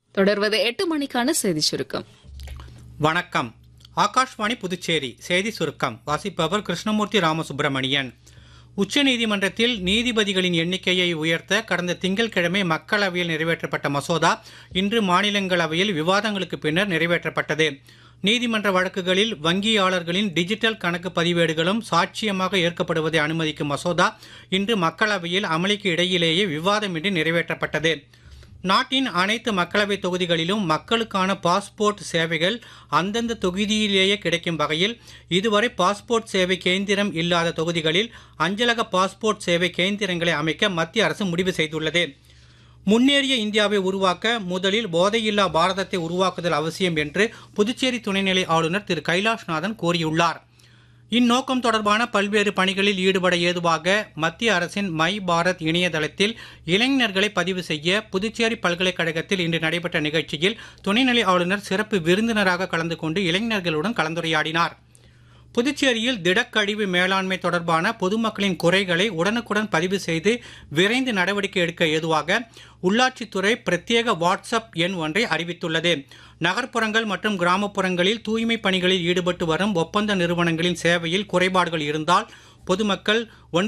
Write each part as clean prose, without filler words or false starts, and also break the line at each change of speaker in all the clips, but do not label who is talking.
தொடர்வது 8 மணிக்கான செய்தி சுருக்கம்.
வணக்கம். ஆகாஷ்வாணி புதுச்சேரி செய்தி சுருக்கம் வாசிப்பவர் கிருஷ்ணமூர்த்தி ராமசுப்பிரமணியன். உச்சநீதிமன்றத்தில் நீதிபதிகளின் எண்ணிக்கையை உயர்த்த கடந்த திங்கட்கிழமை மக்களவையில் நிறைவேற்றப்பட்ட மசோதா இன்று மாநிலங்களவையில் விவாதங்களுக்கு பின்னர் நிறைவேற்றப்பட்டது. நீதிமன்ற வழக்குகளில் வங்கியாளர்களின் டிஜிட்டல் கணக்கு பதிவேடுகளும் சாட்சியமாக ஏற்கப்படுவதை அனுமதிக்கும் மசோதா இன்று மக்களவையில் அமளிக்கு இடையிலேயே விவாதமின்றி நிறைவேற்றப்பட்டது. நாட்டின் அனைத்து மக்களவை தொகுதிகளிலும் மக்களுக்கான பாஸ்போர்ட் சேவைகள் அந்தந்த தொகுதியிலேயே கிடைக்கும் வகையில் இதுவரை பாஸ்போர்ட் சேவை கேந்திரம் இல்லாத தொகுதிகளில் அஞ்சலக பாஸ்போர்ட் சேவை கேந்திரங்களை அமைக்க மத்திய அரசு முடிவு செய்துள்ளது. முன்னேறிய இந்தியாவை உருவாக்க முதலில் போதையில்லா பாரதத்தை உருவாக்குதல் அவசியம் என்று புதுச்சேரி துணைநிலை ஆளுநர் திரு கைலாஷ்நாதன் கூறியுள்ளார். இந்நோக்கம் தொடர்பான பல்வேறு பணிகளில் ஈடுபட ஏதுவாக மத்திய அரசின் மை பாரத் இணையதளத்தில் இளைஞர்களை பதிவு செய்ய புதுச்சேரி பல்கலைக்கழகத்தில் இன்று நடைபெற்ற நிகழ்ச்சியில் துணைநிலை ஆளுநர் சிறப்பு விருந்தினராக கலந்து கொண்டு இளைஞர்களுடன் கலந்துரையாடினார். புதுச்சேரியில் திடக்கழிவு மேலாண்மை தொடர்பான பொதுமக்களின் குறைகளை உடனுக்குடன் பதிவு செய்து விரைந்து நடவடிக்கை எடுக்க ஏதுவாக உள்ளாட்சித்துறை பிரத்யேக வாட்ஸ்அப் எண் ஒன்றை அறிவித்துள்ளது. நகர்ப்புறங்கள் மற்றும் கிராமப்புறங்களில் தூய்மை பணிகளில் ஈடுபட்டு வரும் ஒப்பந்த நிறுவனங்களின் சேவையில் குறைபாடுகள் இருந்தால் பொதுமக்கள்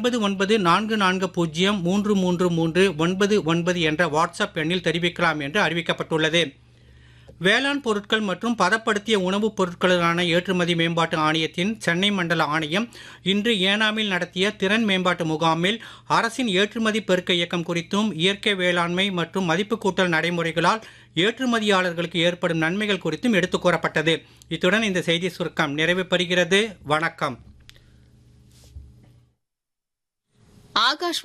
9944033339 என்ற வாட்ஸ்அப் எண்ணில் தெரிவிக்கலாம் என்று அறிவிக்கப்பட்டுள்ளது. வேளாண் பொருட்கள் மற்றும் பதப்படுத்திய உணவுப் பொருட்களுக்கான ஏற்றுமதி மேம்பாட்டு ஆணையத்தின் சென்னை மண்டல ஆணையம் இன்று ஏனாமில் நடத்திய திறன் மேம்பாட்டு முகாமில் அரசின் ஏற்றுமதி பெருக்க இயக்கம் குறித்தும் இயற்கை வேளாண்மை மற்றும் மதிப்பு கூட்டல் நடைமுறைகளால் ஏற்றுமதியாளர்களுக்கு ஏற்படும் நன்மைகள் குறித்தும் எடுத்துக் கூறப்பட்டது. இத்துடன் இந்த செய்தி சுருக்கம் நிறைவு பெறுகிறது. வணக்கம்.